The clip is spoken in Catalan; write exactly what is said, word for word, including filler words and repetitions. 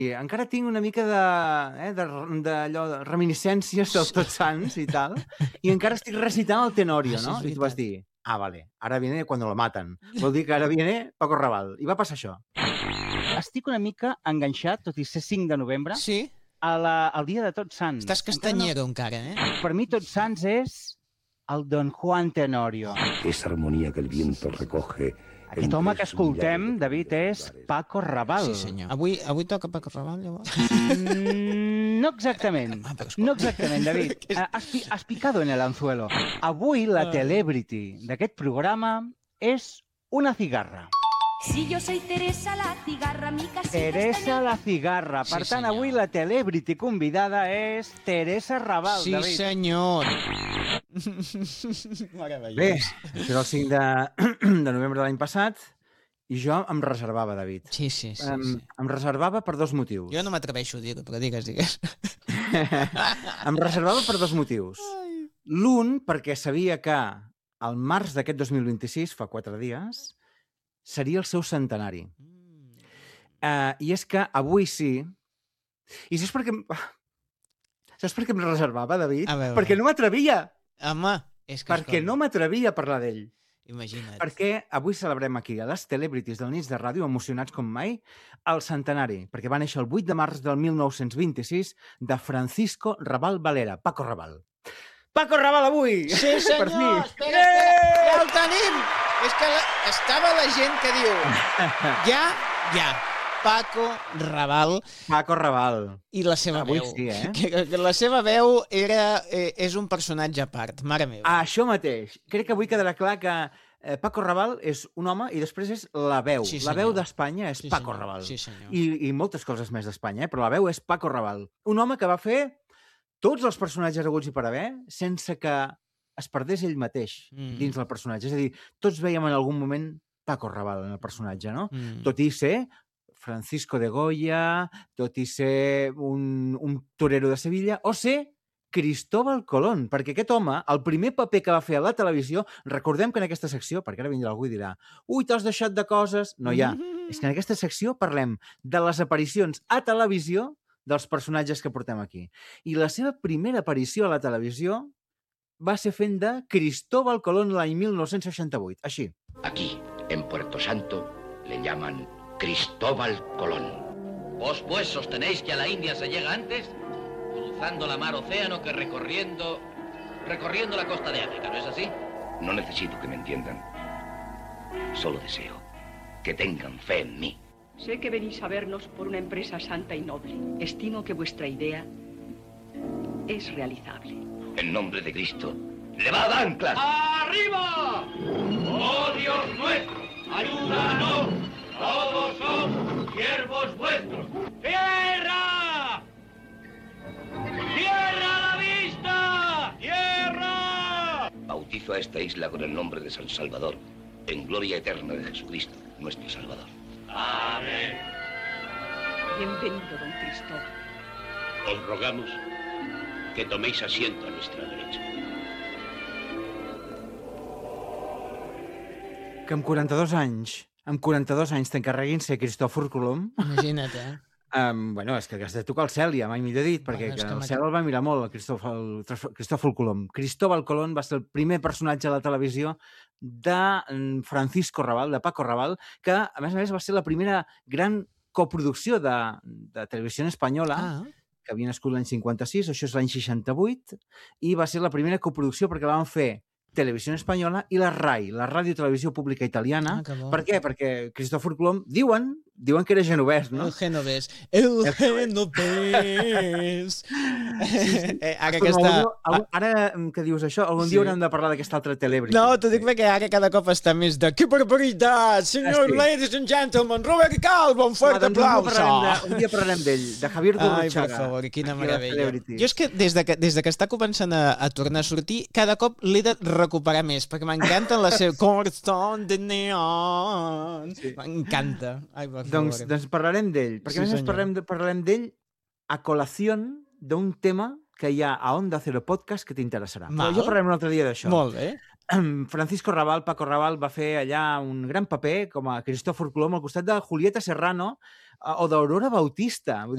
I encara tinc una mica de, eh, de, de, allò, de reminiscències dels Tots Sants i tal, i encara estic recitant el Tenorio, Ah, sí, no? és I tu vas veritat. dir, ah, vale, ara viene cuando lo matan. Vol dir que ara viene Paco Raval. I va passar això. Estic una mica enganxat, tot i ser cinc de novembre, Sí? a la, al dia de Tots Sants. Estàs castanyero encara, eh? Per mi Tots Sants és el Don Juan Tenorio. Esa armonía que el viento recoge. Aquest home que escoltem, David, és Paco Raval. Sí, senyor. Avui, avui toca Paco Raval, llavors? Mm, no exactament. Ah, però escolta. No exactament, David. Has, pi- has picado en el anzuelo. Avui la celebrity d'aquest programa és una cigarra. Si yo soy Teresa la cigarra, mi casita Teresa está la cigarra. Per Sí, tant, senyor. avui la celebrity convidada és Teresa Raval, Sí, David. senyor. Bé, Meravellós. això era el cinc de, de novembre de l'any passat i jo em reservava, David. Sí, sí, sí, Em, sí. em reservava per dos motius. Jo no m'atreveixo a dir-ho, però digues, digues. Em reservava per dos motius. L'un, perquè sabia que al març d'aquest dos mil vint-i-sis, fa quatre dies, seria el seu centenari. Uh, I és que avui sí... I saps per què... em- Saps per què em reservava, David? A veure. Perquè no m'atrevia. Home, és que... Perquè escolta, no m'atrevia a parlar d'ell. Imagina't. Perquè avui celebrem aquí, a les Celebrities del Nits de Ràdio, emocionats com mai, el centenari, perquè va néixer el vuit de març del mil nou-cents vint-i-sis de Francisco Raval Valera, Paco Raval. Paco Raval avui! Sí, senyor! Per fi! Espera, espera, ja el tenim! És que la... estava la gent que diu... Ja, ja. Paco Raval Paco Raval. i la seva Avui veu. sí, eh? Que, que la seva veu era, eh, és un personatge a part, mare meva. Ah, això mateix. Crec que avui quedarà clar que eh, Paco Raval és un home i després és la veu. Sí, la senyor. veu d'Espanya és Sí, Paco senyor. Raval. Sí, senyor. I, I moltes coses més d'Espanya, eh? Però la veu és Paco Raval. Un home que va fer tots els personatges haguts i per haver sense que es perdés ell mateix Mm. dins del personatge. És a dir, tots veiem en algun moment Paco Raval en el personatge, no? Mm. Tot i ser Francisco de Goya, tot i ser un, un torero de Sevilla, o ser Cristóbal Colón, perquè aquest home, el primer paper que va fer a la televisió, recordem que en aquesta secció, perquè ara vindrà algú i dirà ui, t'has deixat de coses... No hi ha. És que en aquesta secció parlem de les aparicions a televisió dels personatges que portem aquí. I la seva primera aparició a la televisió va ser fent de Cristóbal Colón l'any mil nou-cents seixanta-vuit. Així. Aquí, en Puerto Santo, le llaman Cristóbal Colón. Vos pues sostenéis que a la India se llega antes, cruzando la mar océano que recorriendo, recorriendo la costa de África, ¿no es así? No necesito que me entiendan. Solo deseo que tengan fe en mí. Sé que venís a vernos por una empresa santa y noble. Estimo que vuestra idea es realizable. En nombre de Cristo, ¡levad anclas! ¡Arriba! ¡Oh Dios nuestro! ¡Ayúdanos! ¡Todos somos siervos vuestros! ¡Tierra! ¡Tierra a la vista! ¡Tierra! Bautizo a esta isla con el nombre de San Salvador, en gloria eterna de Jesucristo, nuestro Salvador. Amén. Bienvenido, don Cristóbal. Os rogamos que toméis asiento a nuestra derecha. Que amb quaranta-dos anys, amb quaranta-dos anys t'encarreguin ser Cristòfor Colom, Imagina't, eh? um, bueno, és que has de tocar el cel, ja mai millor dit, perquè Bueno, és que que el m'ha- cel el va mirar molt, el Cristòfol, Cristòfol Colom. Cristóbal Colón va ser el primer personatge a la televisió de mm, Francisco Raval, de Paco Raval, que, a més a més, va ser la primera gran coproducció de, de televisió espanyola, Ah, que havia nascut l'any cinquanta-sis, això és l'any seixanta-vuit, i va ser la primera coproducció perquè la van fer Televisió Espanyola i la RAI, la Ràdio Televisió Pública Italiana. ah, que bo. Per què? Perquè Cristòfor Colom, diuen, diuen que era genovès, no? El genovès. El genovès. Eh, ara que Escolta, està... algun- algun- Ara mm, que dius això, algun Sí. dia haurem de parlar d'aquesta altra celebrity. No, t'ho dic perquè ara cada cop està més de... Que barbaritat, senyor, Ah, sí. ladies and gentlemen, Robert Calvo, un fort Ah, doncs un dia aplauso. parlarem de- Un dia parlarem d'ell, de Javier Ai, per Gurruchaga. favor, quina aquí a la meravella. Celebrity. Jo és que des de que, des de que està començant a, a tornar a sortir, cada cop l'he de recuperar més, perquè m'encanten les seves... Corazón de neon. Sí. M'encanta. Ai, per favor. Doncs, doncs parlarem d'ell, perquè Sí, a més a més senyor. parlarem, de- parlarem d'ell a col·lació d'un tema que hi ha a Onda Cero Podcast que t'interessarà. Però Val. jo parlarem un altre dia d'això. Molt bé. Francisco Raval, Paco Raval, va fer allà un gran paper com a Cristòfor Colom al costat de Julieta Serrano eh, o d'Aurora Bautista. Vull